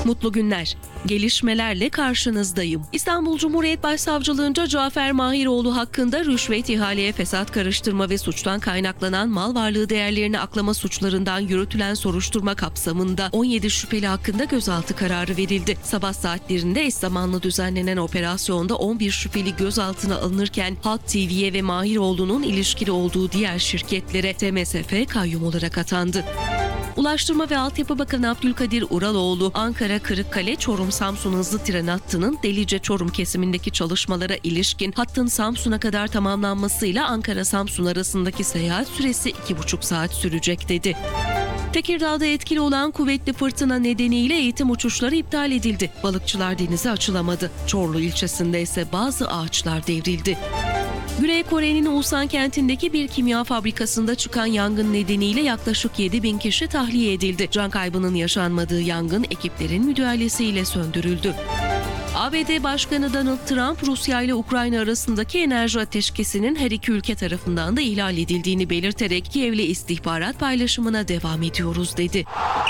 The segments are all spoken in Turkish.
Mutlu günler. Gelişmelerle karşınızdayım. İstanbul Cumhuriyet Başsavcılığınca Cafer Mahiroğlu hakkında rüşvet, ihaleye fesat karıştırma ve suçtan kaynaklanan mal varlığı değerlerini aklama suçlarından yürütülen soruşturma kapsamında 17 şüpheli hakkında gözaltı kararı verildi. Sabah saatlerinde eş zamanlı düzenlenen operasyonda 11 şüpheli gözaltına alınırken Halk TV'ye ve Mahiroğlu'nun ilişkili olduğu diğer şirketlere TMSF kayyum olarak atandı. Ulaştırma ve Altyapı Bakanı Abdülkadir Uraloğlu, Ankara-Kırıkkale-Çorum-Samsun hızlı tren hattının Delice-Çorum kesimindeki çalışmalara ilişkin hattın Samsun'a kadar tamamlanmasıyla Ankara-Samsun arasındaki seyahat süresi 2,5 saat sürecek dedi. Tekirdağ'da etkili olan kuvvetli fırtına nedeniyle eğitim uçuşları iptal edildi. Balıkçılar denize açılamadı. Çorlu ilçesinde ise bazı ağaçlar devrildi. Güney Kore'nin Ulsan kentindeki bir kimya fabrikasında çıkan yangın nedeniyle yaklaşık 7.000 kişi tahliye edildi. Can kaybının yaşanmadığı yangın ekiplerin müdahalesiyle söndürüldü. ABD Başkanı Donald Trump, Rusya ile Ukrayna arasındaki enerji ateşkesinin her iki ülke tarafından da ihlal edildiğini belirterek Kiev'le istihbarat paylaşımına devam ediyoruz dedi.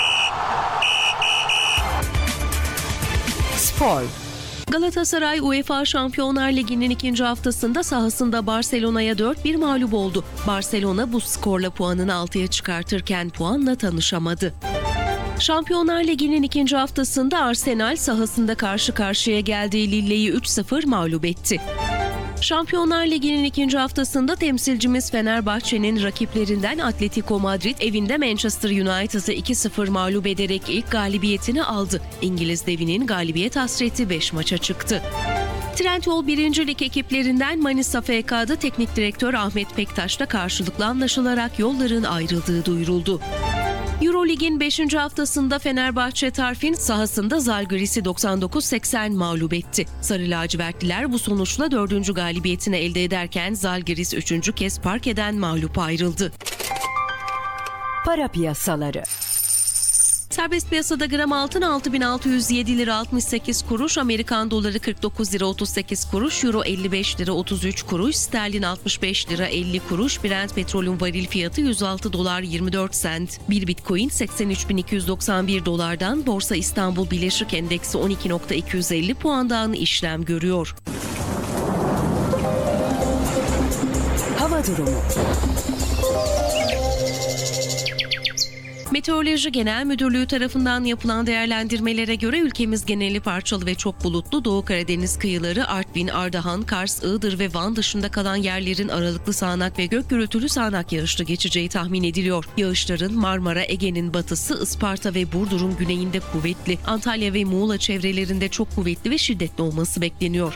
Spor. Galatasaray UEFA Şampiyonlar Ligi'nin ikinci haftasında sahasında Barcelona'ya 4-1 mağlup oldu. Barcelona bu skorla puanını 6'ya çıkartırken puanla tanışamadı. Şampiyonlar Ligi'nin ikinci haftasında Arsenal sahasında karşı karşıya geldiği Lille'yi 3-0 mağlup etti. Şampiyonlar Ligi'nin ikinci haftasında temsilcimiz Fenerbahçe'nin rakiplerinden Atletico Madrid evinde Manchester United'ı 2-0 mağlup ederek ilk galibiyetini aldı. İngiliz devinin galibiyet hasreti 5 maça çıktı. Trendyol 1. Lig ekiplerinden Manisa FK'da teknik direktör Ahmet Pektaş'la karşılıklı anlaşılarak yolların ayrıldığı duyuruldu. Eurolig'in 5. haftasında Fenerbahçe Tarfin sahasında Zalgiris'i 99-80 mağlup etti. Sarı lacivertliler bu sonuçla 4. galibiyetini elde ederken Zalgiris 3. kez parkeden mağlup ayrıldı. Para piyasaları. Serbest piyasada gram altın 6.607 lira 68 kuruş, Amerikan doları 49 lira 38 kuruş, Euro 55 lira 33 kuruş, sterlin 65 lira 50 kuruş, Brent petrolün varil fiyatı 106 dolar 24 sent. Bir Bitcoin 83.291 dolardan, Borsa İstanbul Bileşik Endeksi 12.250 puandan işlem görüyor. Hava durumu. Meteoroloji Genel Müdürlüğü tarafından yapılan değerlendirmelere göre ülkemiz geneli parçalı ve çok bulutlu. Doğu Karadeniz kıyıları, Artvin, Ardahan, Kars, Iğdır ve Van dışında kalan yerlerin aralıklı sağanak ve gök gürültülü sağanak yağışlı geçeceği tahmin ediliyor. Yağışların Marmara, Ege'nin batısı, Isparta ve Burdur'un güneyinde kuvvetli, Antalya ve Muğla çevrelerinde çok kuvvetli ve şiddetli olması bekleniyor.